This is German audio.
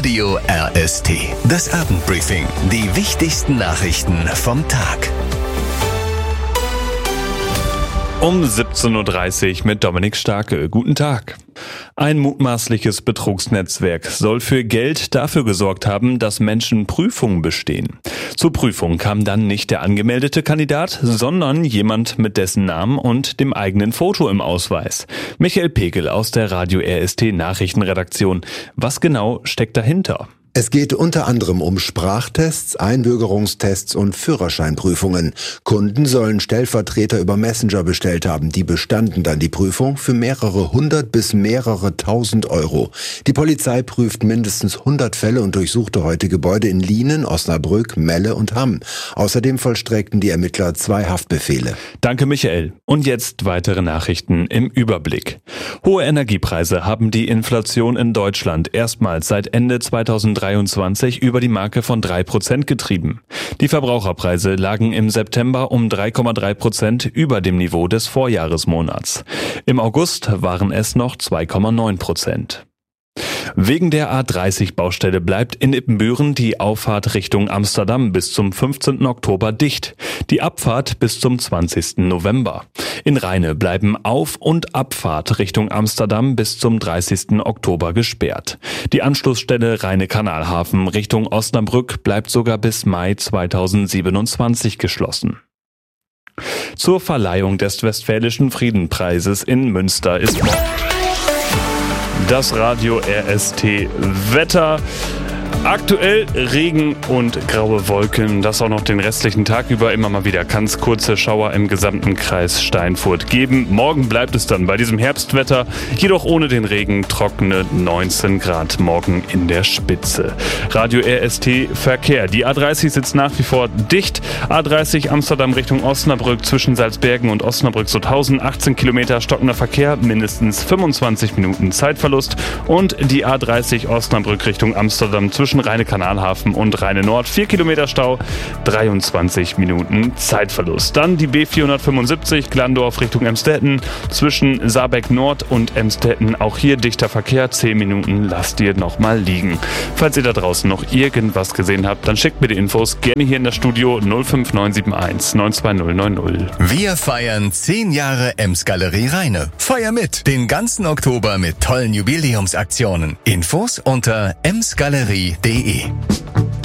Radio RST. Das Abendbriefing. Die wichtigsten Nachrichten vom Tag. Um 17.30 Uhr mit Dominik Starke. Guten Tag. Ein mutmaßliches Betrugsnetzwerk soll für Geld dafür gesorgt haben, dass Menschen Prüfungen bestehen. Zur Prüfung kam dann nicht der angemeldete Kandidat, sondern jemand mit dessen Namen und dem eigenen Foto im Ausweis. Michael Pegel aus der Radio RST Nachrichtenredaktion. Was genau steckt dahinter? Es geht unter anderem um Sprachtests, Einbürgerungstests und Führerscheinprüfungen. Kunden sollen Stellvertreter über Messenger bestellt haben. Die bestanden dann die Prüfung für mehrere hundert bis mehrere tausend Euro. Die Polizei prüft mindestens 100 Fälle und durchsuchte heute Gebäude in Lienen, Osnabrück, Melle und Hamm. Außerdem vollstreckten die Ermittler 2 Haftbefehle. Danke, Michael. Und jetzt weitere Nachrichten im Überblick. Hohe Energiepreise haben die Inflation in Deutschland erstmals seit Ende 2023 über die Marke von 3% getrieben. Die Verbraucherpreise lagen im September um 3,3% über dem Niveau des Vorjahresmonats. Im August waren es noch 2,9%. Wegen der A30-Baustelle bleibt in Ippenbüren die Auffahrt Richtung Amsterdam bis zum 15. Oktober dicht, die Abfahrt bis zum 20. November. In Rheine bleiben Auf- und Abfahrt Richtung Amsterdam bis zum 30. Oktober gesperrt. Die Anschlussstelle Rheine-Kanalhafen Richtung Osnabrück bleibt sogar bis Mai 2027 geschlossen. Zur Verleihung des Westfälischen Friedenspreises in Münster ist das Radio RST Wetter. Aktuell Regen und graue Wolken, das auch noch den restlichen Tag über. Immer mal wieder kann es kurze Schauer im gesamten Kreis Steinfurt geben. Morgen bleibt es dann bei diesem Herbstwetter, jedoch ohne den Regen, trockene 19 Grad morgen in der Spitze. Radio RST Verkehr. Die A30 sitzt nach wie vor dicht. A30 Amsterdam Richtung Osnabrück zwischen Salzbergen und Osnabrück-Sutthausen. 18 Kilometer stockender Verkehr, mindestens 25 Minuten Zeitverlust. Und die A30 Osnabrück Richtung Amsterdam zwischen Rheine-Kanalhafen und Rheine-Nord. 4 Kilometer Stau, 23 Minuten Zeitverlust. Dann die B475 Glandorf Richtung Emstetten. Zwischen Saarbeck Nord und Emstetten auch hier dichter Verkehr. 10 Minuten lasst ihr nochmal liegen. Falls ihr da draußen noch irgendwas gesehen habt, dann schickt mir die Infos gerne hier in das Studio 05971 92090. Wir feiern 10 Jahre Emsgalerie Rheine. Feier mit den ganzen Oktober mit tollen Jubiläumsaktionen. Infos unter emsgalerie.de